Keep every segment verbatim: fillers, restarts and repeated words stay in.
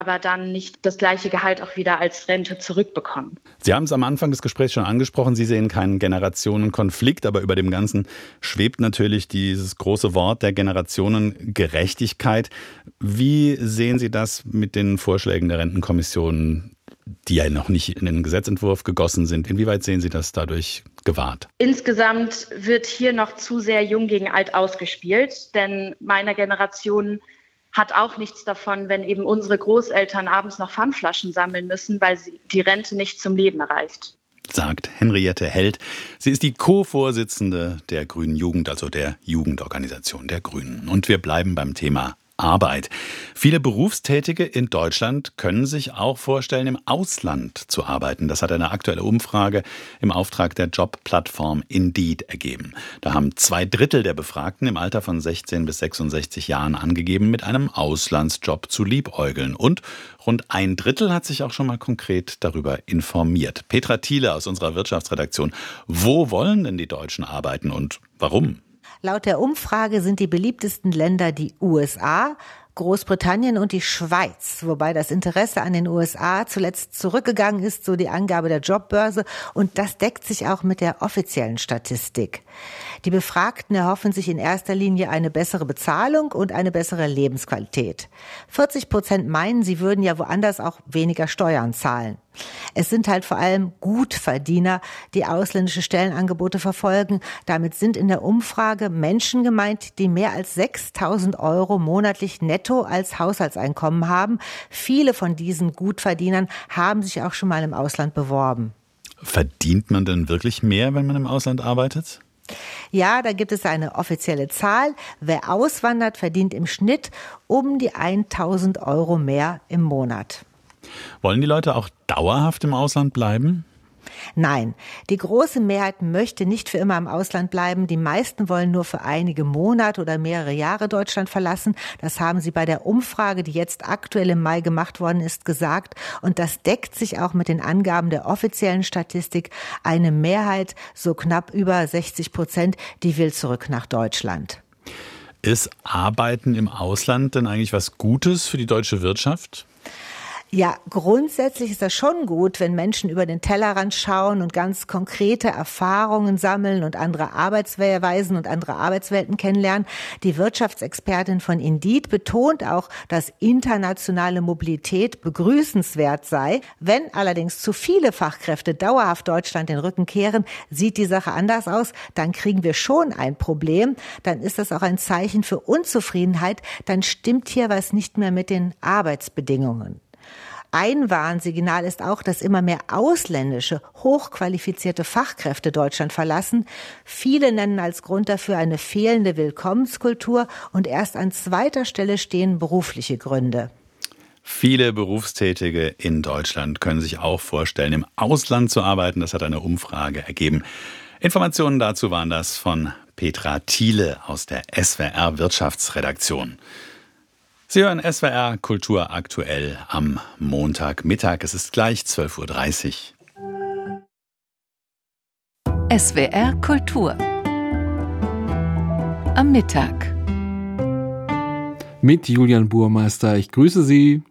aber dann nicht das gleiche Gehalt auch wieder als Rente zurückbekommen. Sie haben es am Anfang des Gesprächs schon angesprochen, Sie sehen keinen Generationenkonflikt, aber über dem Ganzen schwebt natürlich dieses große Wort der Generationengerechtigkeit. Wie sehen Sie das mit den Vorschlägen der Rentenkommission, die ja noch nicht in den Gesetzentwurf gegossen sind? Inwieweit sehen Sie das dadurch gewahrt? Insgesamt wird hier noch zu sehr jung gegen alt ausgespielt, denn meine Generation hat auch nichts davon, wenn eben unsere Großeltern abends noch Pfandflaschen sammeln müssen, weil sie die Rente nicht zum Leben reicht. Sagt Henriette Held. Sie ist die Co-Vorsitzende der Grünen Jugend, also der Jugendorganisation der Grünen. Und wir bleiben beim Thema Arbeit. Viele Berufstätige in Deutschland können sich auch vorstellen, im Ausland zu arbeiten. Das hat eine aktuelle Umfrage im Auftrag der Jobplattform Indeed ergeben. Da haben zwei Drittel der Befragten im Alter von sechzehn bis sechsundsechzig Jahren angegeben, mit einem Auslandsjob zu liebäugeln. Und rund ein Drittel hat sich auch schon mal konkret darüber informiert. Petra Thiele aus unserer Wirtschaftsredaktion. Wo wollen denn die Deutschen arbeiten und warum? Laut der Umfrage sind die beliebtesten Länder die U S A, Großbritannien und die Schweiz, wobei das Interesse an den U S A zuletzt zurückgegangen ist, so die Angabe der Jobbörse, und das deckt sich auch mit der offiziellen Statistik. Die Befragten erhoffen sich in erster Linie eine bessere Bezahlung und eine bessere Lebensqualität. vierzig Prozent meinen, sie würden ja woanders auch weniger Steuern zahlen. Es sind halt vor allem Gutverdiener, die ausländische Stellenangebote verfolgen. Damit sind in der Umfrage Menschen gemeint, die mehr als sechstausend Euro monatlich netto als Haushaltseinkommen haben. Viele von diesen Gutverdienern haben sich auch schon mal im Ausland beworben. Verdient man denn wirklich mehr, wenn man im Ausland arbeitet? Ja, da gibt es eine offizielle Zahl. Wer auswandert, verdient im Schnitt um die tausend Euro mehr im Monat. Wollen die Leute auch dauerhaft im Ausland bleiben? Nein, die große Mehrheit möchte nicht für immer im Ausland bleiben. Die meisten wollen nur für einige Monate oder mehrere Jahre Deutschland verlassen. Das haben sie bei der Umfrage, die jetzt aktuell im Mai gemacht worden ist, gesagt. Und das deckt sich auch mit den Angaben der offiziellen Statistik. Eine Mehrheit, so knapp über sechzig Prozent, die will zurück nach Deutschland. Ist Arbeiten im Ausland denn eigentlich was Gutes für die deutsche Wirtschaft? Ja, grundsätzlich ist das schon gut, wenn Menschen über den Tellerrand schauen und ganz konkrete Erfahrungen sammeln und andere Arbeitsweisen und andere Arbeitswelten kennenlernen. Die Wirtschaftsexpertin von Indeed betont auch, dass internationale Mobilität begrüßenswert sei. Wenn allerdings zu viele Fachkräfte dauerhaft Deutschland den Rücken kehren, sieht die Sache anders aus. Dann kriegen wir schon ein Problem. Dann ist das auch ein Zeichen für Unzufriedenheit. Dann stimmt hier was nicht mehr mit den Arbeitsbedingungen. Ein Warnsignal ist auch, dass immer mehr ausländische, hochqualifizierte Fachkräfte Deutschland verlassen. Viele nennen als Grund dafür eine fehlende Willkommenskultur und erst an zweiter Stelle stehen berufliche Gründe. Viele Berufstätige in Deutschland können sich auch vorstellen, im Ausland zu arbeiten. Das hat eine Umfrage ergeben. Informationen dazu waren das von Petra Thiele aus der S W R Wirtschaftsredaktion. Sie hören S W R Kultur aktuell am Montagmittag. Es ist gleich zwölf Uhr dreißig. S W R Kultur am Mittag. Mit Julian Burmeister. Ich grüße Sie.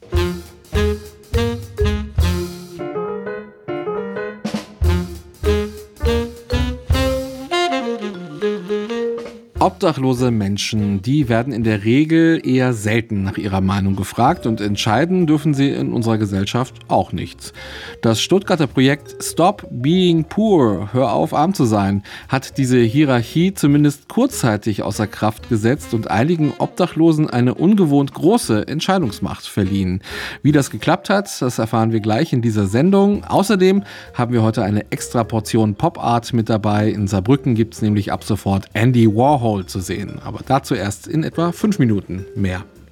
Obdachlose Menschen, die werden in der Regel eher selten nach ihrer Meinung gefragt und entscheiden dürfen sie in unserer Gesellschaft auch nichts. Das Stuttgarter Projekt Stop Being Poor, hör auf arm zu sein, hat diese Hierarchie zumindest kurzzeitig außer Kraft gesetzt und einigen Obdachlosen eine ungewohnt große Entscheidungsmacht verliehen. Wie das geklappt hat, das erfahren wir gleich in dieser Sendung. Außerdem haben wir heute eine extra Portion Pop-Art mit dabei. In Saarbrücken gibt es nämlich ab sofort Andy Warhol zu sehen. Aber dazu erst in etwa fünf Minuten mehr.